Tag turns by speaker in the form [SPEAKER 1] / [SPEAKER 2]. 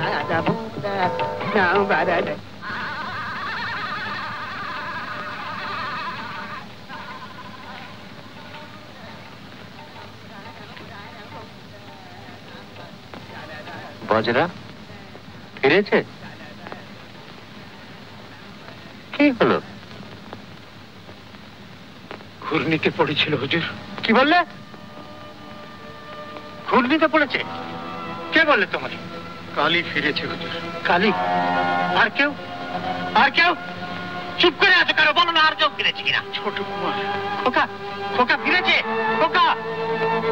[SPEAKER 1] বজরা ফিরেছে? কি হলো?
[SPEAKER 2] ঘূর্ণিতে পড়েছিল হুজুর।
[SPEAKER 1] কি বললে? ঘূর্ণিতে পড়েছে? কে বললে তোমাকে?
[SPEAKER 2] কালই ফিরেছে হুজুর।
[SPEAKER 1] কালী? আর কেউ? আর কেউ? চুপ করে আছো কারো, বলো না আর কেউ ফিরেছে কিনা।
[SPEAKER 2] ছোট কুমার।
[SPEAKER 1] খোকা, খোকা ফিরেছে? খোকা!